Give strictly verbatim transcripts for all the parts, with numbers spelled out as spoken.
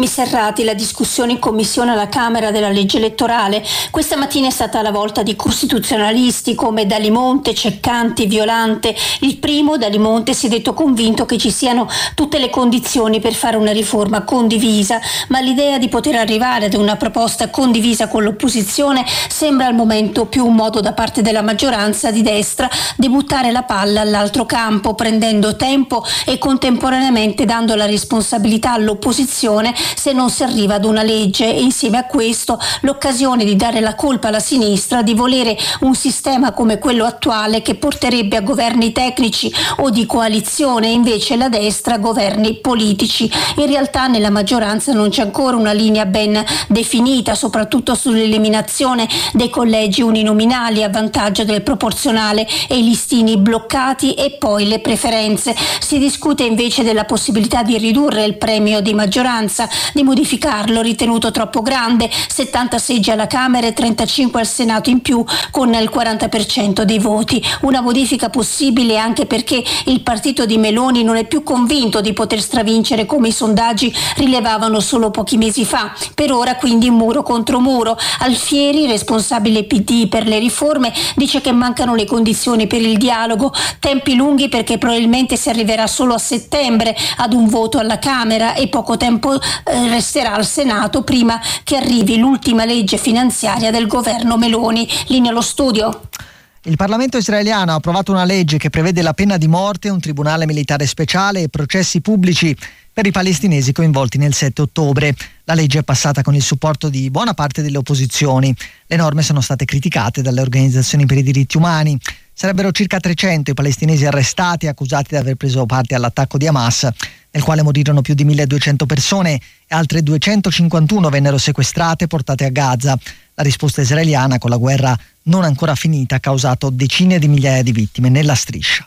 ultimi serrati la discussione in commissione alla Camera della legge elettorale. Questa mattina è stata la volta di costituzionalisti come Dalimonte, Ceccanti, Violante. Il primo, Dalimonte, si è detto convinto che ci siano tutte le condizioni per fare una riforma condivisa, ma l'idea di poter arrivare ad una proposta condivisa con l'opposizione sembra al momento più un modo da parte della maggioranza di destra di buttare la palla all'altro campo, prendendo tempo e contemporaneamente dando la responsabilità all'opposizione se non si arriva ad una legge, e insieme a questo l'occasione di dare la colpa alla sinistra di volere un sistema come quello attuale che porterebbe a governi tecnici o di coalizione, e invece la destra a governi politici. In realtà nella maggioranza non c'è ancora una linea ben definita, soprattutto sull'eliminazione dei collegi uninominali a vantaggio del proporzionale e i listini bloccati, e poi le preferenze. Si discute invece della possibilità di ridurre il premio di maggioranza, di modificarlo ritenuto troppo grande, settanta seggi alla Camera e trentacinque al Senato in più con il quaranta per cento dei voti. Una modifica possibile anche perché il partito di Meloni non è più convinto di poter stravincere come i sondaggi rilevavano solo pochi mesi fa. Per ora quindi muro contro muro. Alfieri, responsabile P D per le riforme, dice che mancano le condizioni per il dialogo, tempi lunghi perché probabilmente si arriverà solo a settembre ad un voto alla Camera e poco tempo eh, resterà al Senato prima che arrivi l'ultima legge finanziaria del governo Meloni. Linea allo studio. Il Parlamento israeliano ha approvato una legge che prevede la pena di morte, un tribunale militare speciale e processi pubblici per i palestinesi coinvolti nel sette ottobre. La legge è passata con il supporto di buona parte delle opposizioni. Le norme sono state criticate dalle organizzazioni per i diritti umani. Sarebbero circa trecento i palestinesi arrestati accusati di aver preso parte all'attacco di Hamas, nel quale morirono più di milleduecento persone e altre duecentocinquantuno vennero sequestrate e portate a Gaza. La risposta israeliana, con la guerra non ancora finita, ha causato decine di migliaia di vittime nella striscia.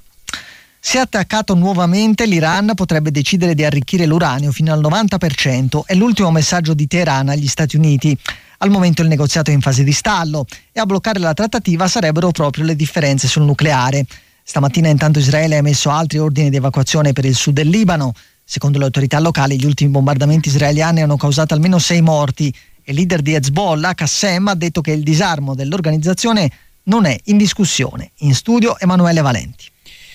Se attaccato nuovamente, l'Iran potrebbe decidere di arricchire l'uranio fino al novanta per cento. È l'ultimo messaggio di Teheran agli Stati Uniti. Al momento il negoziato è in fase di stallo e a bloccare la trattativa sarebbero proprio le differenze sul nucleare. Stamattina intanto Israele ha emesso altri ordini di evacuazione per il sud del Libano. Secondo le autorità locali gli ultimi bombardamenti israeliani hanno causato almeno sei morti e il leader di Hezbollah, Qassem, ha detto che il disarmo dell'organizzazione non è in discussione. In studio Emanuele Valenti.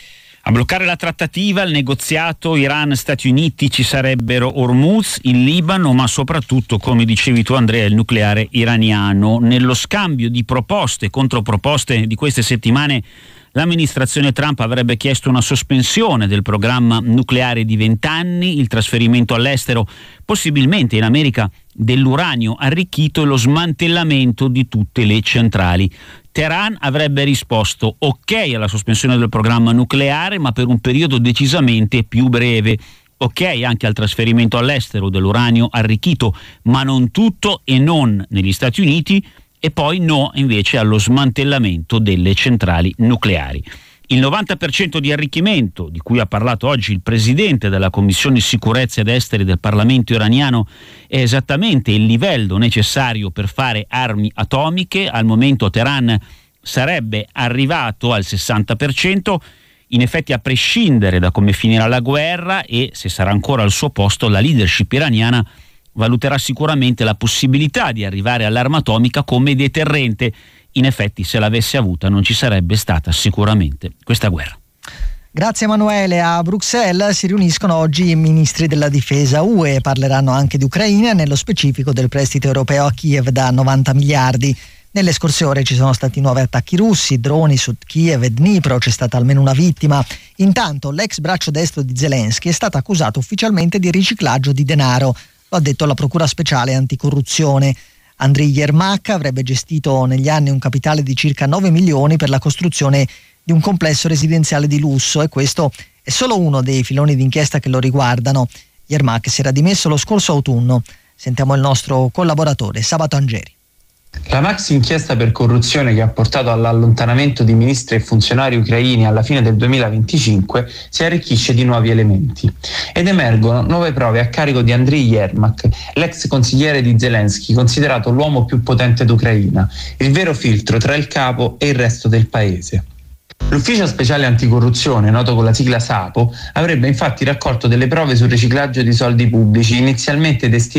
A bloccare la trattativa, il negoziato Iran-Stati Uniti ci sarebbero Hormuz, il Libano, ma soprattutto, come dicevi tu Andrea, il nucleare iraniano. Nello scambio di proposte e controproposte di queste settimane, l'amministrazione Trump avrebbe chiesto una sospensione del programma nucleare di vent'anni, il trasferimento all'estero, possibilmente in America, dell'uranio arricchito e lo smantellamento di tutte le centrali. Teheran avrebbe risposto ok alla sospensione del programma nucleare, ma per un periodo decisamente più breve. Ok anche al trasferimento all'estero dell'uranio arricchito, ma non tutto e non negli Stati Uniti, e poi no invece allo smantellamento delle centrali nucleari. Il novanta per cento di arricchimento, di cui ha parlato oggi il presidente della Commissione Sicurezza ed Esteri del Parlamento iraniano, è esattamente il livello necessario per fare armi atomiche. Al momento Teheran sarebbe arrivato al sessanta per cento, in effetti a prescindere da come finirà la guerra e se sarà ancora al suo posto, la leadership iraniana valuterà sicuramente la possibilità di arrivare all'arma atomica come deterrente. In effetti, se l'avesse avuta non ci sarebbe stata sicuramente questa guerra. Grazie Emanuele. A Bruxelles si riuniscono oggi i ministri della difesa U E, parleranno anche di Ucraina e nello specifico del prestito europeo a Kiev da novanta miliardi. Nelle scorse ore ci sono stati nuovi attacchi russi, droni su Kiev e Dnipro, c'è stata almeno una vittima. Intanto l'ex braccio destro di Zelensky è stato accusato ufficialmente di riciclaggio di denaro, lo ha detto la Procura Speciale Anticorruzione. Andriy Yermak avrebbe gestito negli anni un capitale di circa nove milioni per la costruzione di un complesso residenziale di lusso, e questo è solo uno dei filoni d'inchiesta che lo riguardano. Yermak si era dimesso lo scorso autunno. Sentiamo il nostro collaboratore Sabato Angeri. La maxi inchiesta per corruzione che ha portato all'allontanamento di ministri e funzionari ucraini alla fine del duemilaventicinque si arricchisce di nuovi elementi ed emergono nuove prove a carico di Andriy Yermak, l'ex consigliere di Zelensky, considerato l'uomo più potente d'Ucraina, il vero filtro tra il capo e il resto del paese. L'ufficio speciale anticorruzione, noto con la sigla SAPO, avrebbe infatti raccolto delle prove sul riciclaggio di soldi pubblici inizialmente destinati